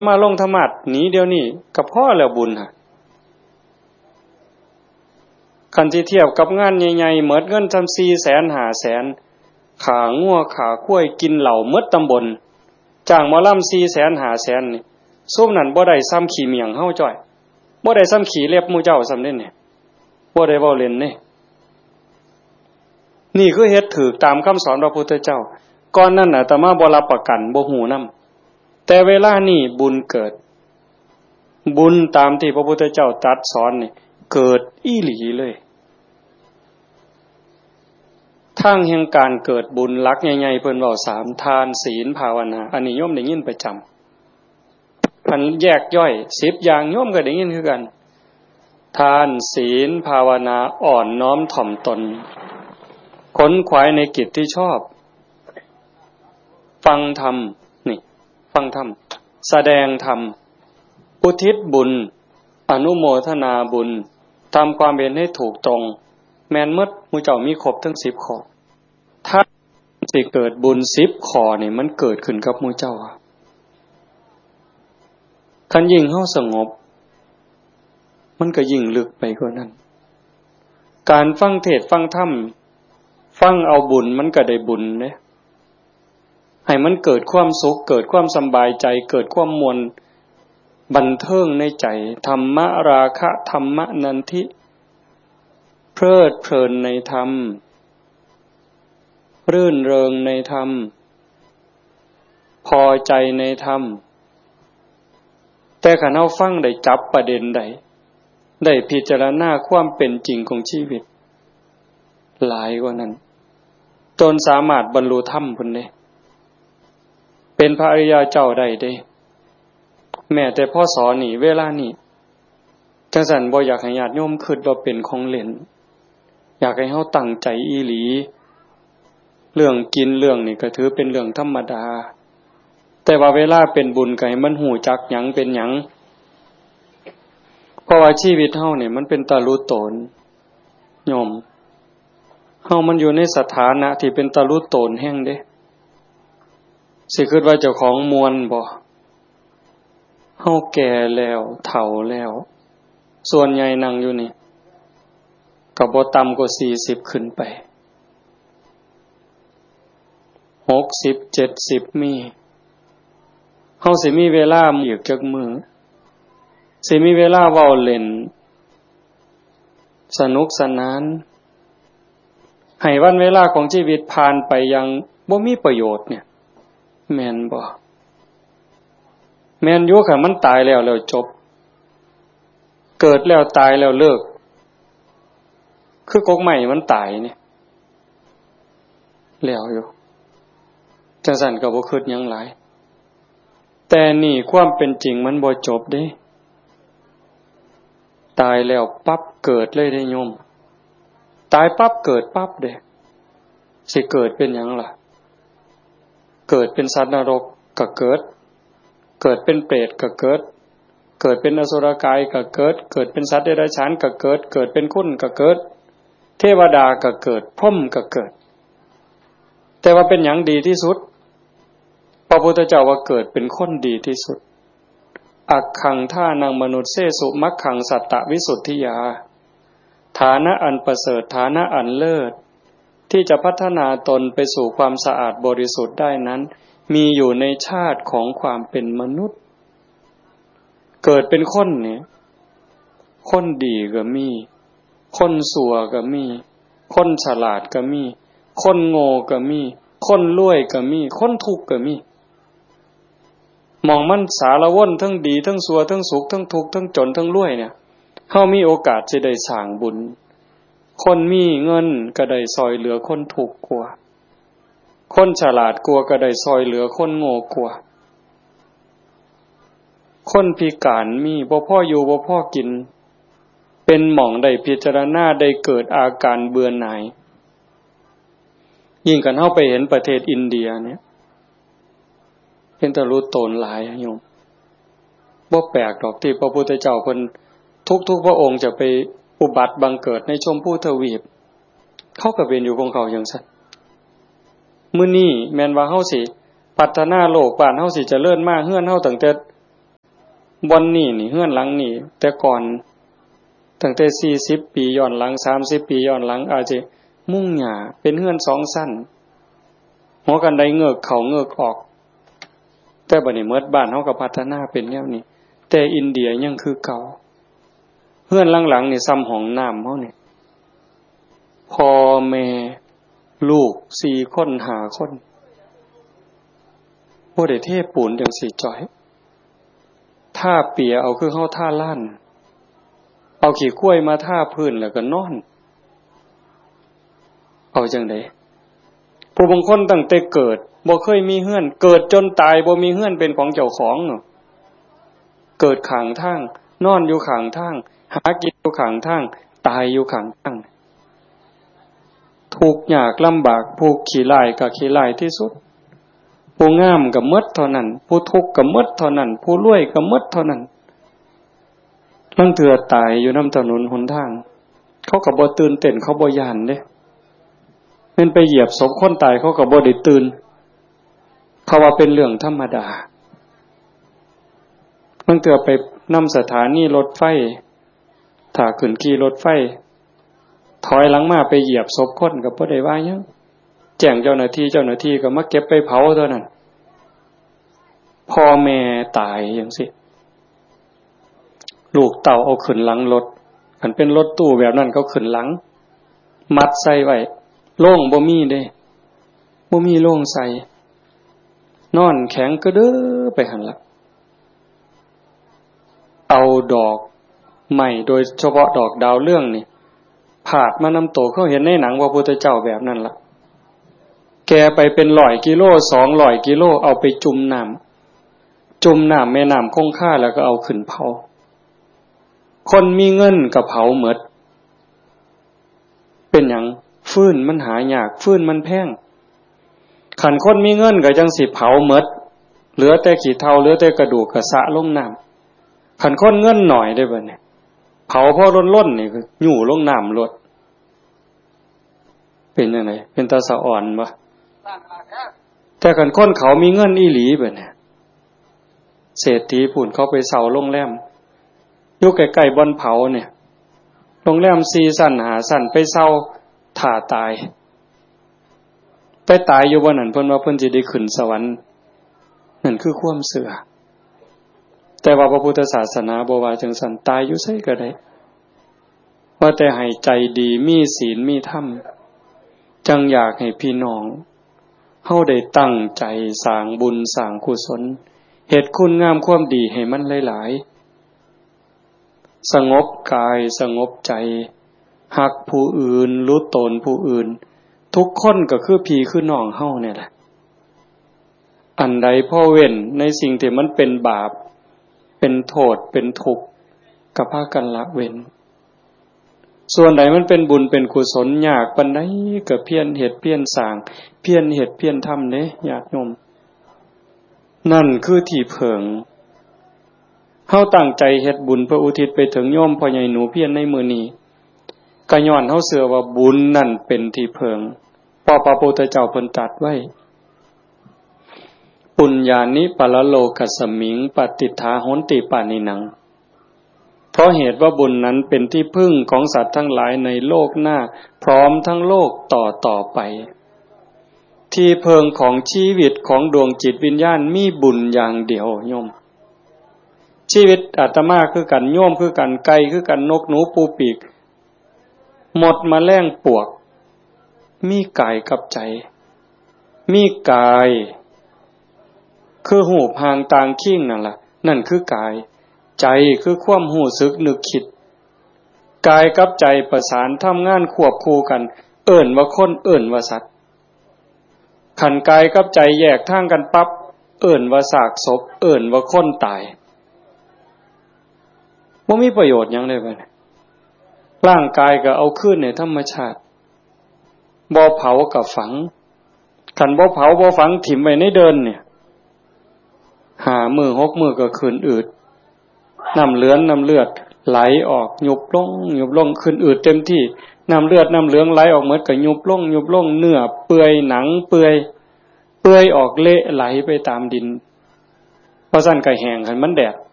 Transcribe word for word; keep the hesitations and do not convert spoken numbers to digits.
มาลงธรรมะหนีเดี๋ยวนี้ก็พอแล้วบุญฮะคันสิเทียบกับงานใหญ่ๆหมดเงินจำ สี่แสน ห้าแสนขางัวขาข้วยกินเหล้าหมดตำบลจ้างหมอลำ สี่แสน ห้าแสนนี่ซุมนั้นบ่ได้ซ้ำขี้เมียงเฮาจ้อยบ่ได้ซ้ำขี้เล็บหมู่เจ้าซ้ำเด้นี่บ่ได้เว้าเล่นนี่นี่คือเฮ็ดถูกตามคำสอนพระพุทธเจ้าก่อนนั้นน่ะอาตมาบ่รับประกันบ่ฮู้นำแต่เวลานี้บุญเกิดบุญตามที่พระพุทธเจ้าตรัสสอนนี่เกิดอีหลีเลยทางแห่งการเกิดบุญหลักใหญ่ๆเพิ่นเว้าสามทานศีลภาวนาอันนี้โยมได้ยินประจำอันแยกย่อยสิบอย่างโยมก็ได้ยินคือกันทานศีลภาวนาอ่อนน้อมถ่อมตนขนขวายในกิจที่ชอบฟังธรรมนี่ฟังธรรมแสดงธรรมอุทิศบุญอนุโมทนาบุญทำความเป็นให้ถูกตรงแม่นหมดหมู่เจ้ามีครบทั้งสิบข้อถ้าสิเกิดบุญสิบข้อนี่มันเกิดขึ้นกับหมู่เจ้าคันยิ่งเฮาสงบมันก็ยิ่งลึกไปกว่านั้นการฟังเทศน์ฟังธรรมฟังเอาบุญมันก็ได้บุญเด้ให้มันเกิดความสุขเกิดความสบายใจเกิดความมวลบันเทิงในใจธรรมราคะธรรมนันทิเพลิดเพลินในธรรมรื่นเริงในธรรมพอใจในธรรมแต่คันเฮาฟังได้จับประเด็นใดได้พิจารณาความเป็นจริงของชีวิตหลายกว่านั้นจนสามารถบรรลุธรรมพุ่นเด้เป็นพระอริยเจ้าได้เด้แม้แต่พศนี้เวลานี้จังซั่นบ่อยากให้ญาติโยมคิดว่าเป็นของเล่นอยากให้เฮาตั้งใจอีหลีเรื่องกินเรื่องนี่ก็ถือเป็นเรื่องธรรมดาแต่ว่าเวลาเป็นบุญก็ให้มันหูจักหยังเป็นหยังเพราะว่าชีวิตเฮาเนี่ยมันเป็นตาลุโตนโยมเฮามันอยู่ในสถานะที่เป็นตาลุโตนแห่งเด้สิคิดว่าเจ้าของมวลบ่เฮาแก่แล้วเฒ่าแล้วส่วนใหญ่นั่งอยู่นี่ก็บ่ต่ำกว่าสี่สิบขึ้นไปหกสิบ เจ็ดสิบมีเฮาสิมีเวลาอีกจักมื้อสิมีเวลาเว้าเล่นสนุกสนานให้วันเวลาของชีวิตผ่านไปอย่างบ่มีประโยชน์เนี่ยแม่นบ่แม่นอยู่ค่ะมันตายแล้วแล้วจบเกิดแล้วตายแล้วเลิกคือกกใหม่มันตายเนี่ยแล้วอยู่จังซั่นก็บ่คิดหยังหลายแต่นี่ความเป็นจริงมันบ่จบเด้ตายแล้วปั๊บเกิดเลยได้โยมตายปั๊บเกิดปั๊บเด้สิเกิดเป็นหยังล่ะเกิดเป็นสัตว์นรกก็เกิดเกิดเป็นเปรตก็เกิดเกิดเป็นอสุรกายก็เกิดเกิดเป็นสัตว์เดรัจฉานก็เกิดเกิดเป็นคนก็เกิดเทวดาก็เกิดพรหมก็เกิดแต่ว่าเป็นหยังดีที่สุดพระพุทธเจ้าว่าเกิดเป็นคนดีที่สุดอักขังท่านังมนุษย์เสสุมัคขังสัตตวิสุทธิยาฐานะอันประเสริฐฐานะอันเลิศที่จะพัฒนาตนไปสู่ความสะอาดบริสุทธิ์ได้นั้นมีอยู่ในชาติของความเป็นมนุษย์เกิดเป็นคนเนี่ยคนดีก็มีคนชั่วก็มีคนฉลาดก็มีคนโง่ก็มีคนรวยก็มีคนทุกข์ก็มีมองมันสารวนทั้งดีทั้งชั่วทั้งสุขทั้งทุกข์ทั้งจนทั้งรวยเนี่ยเฮามีโอกาสจะได้สร้างบุญคนมีเงินก็ได้ซอยเหลือคนทุกข์กว่าคนฉลาดกว่าก็ได้ซอยเหลือคนโง่กว่าคนพิการมีบ่พออยู่บ่พอกินเป็นหม่องได้พิจารณาได้เกิดอาการเบื่อหน่ายยิ่งกันเฮาไปเห็นประเทศอินเดียเนี่ยเป็นตะลุโตนหลายโยมบ่แปลกดอกที่พระพุทธเจ้าเพิ่นทุกๆพระองค์จะไปอุบัติบังเกิดในชมพูทวีปเขาก็เป็นอยู่ของเขาอย่างซั่นมื้อนี้แม่นว่าเฮาสิพัฒนาโลกบ้านเฮาสิเจริญมาเฮือนเฮาตั้งแต่วันนี้นี่เฮือนหลังนี่แต่ก่อนตั้งแต่สี่สิบปีย้อนหลังสามสิบปีย้อนหลังอาจจะมุ้งหญ้าเป็นเฮือนสองชั้นหัวกันไดเงือกเข้าเงือกออกแต่บัดนี้เมิดบ้านเฮาก็พัฒนาเป็นแนวนี้แต่อินเดียยังคือเก่าเฮือนหลังๆนี่ซ้ำห้องน้ำเฮานี่พ่อแม่ลูกสี่คนห้าคนบ่ได้เทปูนจังซี่จ้อยท่าเปียเอาคือเฮาท่าล้านเอาขี้กล้วยมาท่าพื้นแล้วก็นอนเอาจังได๋ผู้บางคนตั้งแต่เกิดบ่เคยมีเฮือนเกิดจนตายบ่มีเฮือนเป็นของเจ้าของเนาะเกิดข้างทางนอนอยู่ข้างทางหากินอยู่ข้างทางตายอยู่ข้างทางทุกข์ยากลำบากผู้ขี้ร้ายก็ขี้ร้ายที่สุดผู้งามก็หมดเท่านั้นผู้ทุกข์ก็หมดเท่านั้นผู้รวยก็หมดเท่านั้นลางเทื่อตายอยู่นำถนนหนทางเขาก็บ่ตื่นเต้นเขาบ่ย้านเด้แม่นไปเหยียบศพคนตายเขาก็บ่ได้ตื่นเขาว่าเป็นเรื่องธรรมดาลางเทื่อไปนำสถานีรถไฟถ้าขึ้นขี่รถไฟถอยหลังมาไปเหยียบศพคนก็บ่ได้ว่าหยังแจ้งเจ้าหน้าที่เจ้าหน้าที่ก็มาเก็บไปเผาเท่านั้นพ่อแม่ตายจังซี่ลูกเต่าเอาขึ้นหลังรถคันเป็นรถตู้แบบนั้นเขาขึ้นหลังมัดใส่ไว้โล่งบ่มีเด้บ่มีโล่งใส่นอนแข็งกระเด้อไปหั่นล่ะเอาดอกไม้โดยเฉพาะดอกดาวเรืองนี่ผาดมานำโตเขาเห็นในหนังพระพุทธเจ้าแบบนั้นล่ะแกไปเป็นร้อยกิโลสองร้อยกิโลเอาไปจุ่มน้ำจุ่มน้ำแม่น้ำคงคาแล้วก็เอาขึ้นเผาคนมีเงินก็เผาหมดเป็นหยังฟืนมันหายากฟืนมันแพงคันคนมีเงินก็จังสิเผาหมดเหลือแต่ขี้เถ้าเหลือแต่กระดูกกระสะลงน้ำคันคนเงินหน่อยได้บัดนี้เผาพอล้นๆนี่คือหยู่ลงน้ำลดเป็นจังได๋เป็นตาสะอ่อนบ่แต่คันคนเขามีเงินอีหลีบัดนี้เศรษฐีพุ่นเขาไปเซาโรงแรมอยู่ใกล้ๆบ่อนเผาเนี่ยโรงแรมสี่ชั้นห้าชั้นไปเซาท่าตายไปตายอยู่บ่นั่นเพิ่นว่าเพิ่นสิได้ขึ้นสวรรค์นั่นคือความเชื่อแต่ว่าพระพุทธศาสนาบ่ว่าจังซั่นตายอยู่ไสก็ได้ว่าแต่ให้ใจดีมีศีลมีธรรมจังอยากให้พี่น้องเฮาได้ตั้งใจสร้างบุญสร้างกุศลเฮ็ดคุณงามความดีให้มันหลายๆสงบกายสงบใจฮักผู้อื่นรู้ตนผู้อื่นทุกคนก็คือพี่คือน้องเฮาเนี่ยแหละอันใดพ่อเว้นในสิ่งที่มันเป็นบาปเป็นโทษเป็นทุกข์ก็พากันละเว้นส่วนใดมันเป็นบุญเป็นกุศลยากปานใดก็เพียรเฮ็ดเพียรสร้างเพียรเฮ็ดเพียรทำเด้ญาติโยมนั่นคือที่เพิงเฮาตั้งใจเฮ็ดบุญเพื่ออุทิศไปถึงโยมพ่อใหญ่หนูเพียรในมื้อนี้ก็ย้อนเฮาเชื่อว่าบุญนั่นเป็นที่เพิงเพราะพระพุทธเจ้าเพิ่นตรัสไว้ปุญญานิปะโลกัสมิงปฏิทาโหนติปานินังเพราะเหตุว่าบุญนั้นเป็นที่พึ่งของสัตว์ทั้งหลายในโลกหน้าพร้อมทั้งโลกต่อต่อไปที่เพิงของชีวิตของดวงจิตวิญญาณมีบุญอย่างเดียวโยมชีวิตอาตมาคือกันโยมคือกันไก่คือกันนกหนูปูปีกหมดแมลงปวกมีกายกับใจมีกายคือหูพางต่างขิ้งนั่นล่ะนั่นคือกายใจคือความรู้สึกนึกคิดกายกับใจประสานทำงานควบคู่กันเอิ้นว่าคนเอิ้นว่าสัตว์ขันกายกับใจแยกทางกันปั๊บเอิ้นว่าซากศพเอิ้นว่าคนตายบ่มีประโยชน์หยังเลยบัดนี้ร่างกายก็เอาคืนในธรรมชาติบ่เผาก็ฝังคันบ่เผาบ่ฝังถิ่มไว้ในเดินเนี่ยหามื้อหกมื้อก็คืนอืดน้ำเหลืองน้ำเลือดไหลออกยุบลงยุบลงขึ้นอืดเต็มที่น้ำเลือดน้ำเหลืองไหลออกหมดก็ยุบลงยุบลงเนื้อเปื่อยหนังเปื่อยเปื่อยออกเละไหลไปตามดินเพราะซั่นก็แห้งคันมันแดด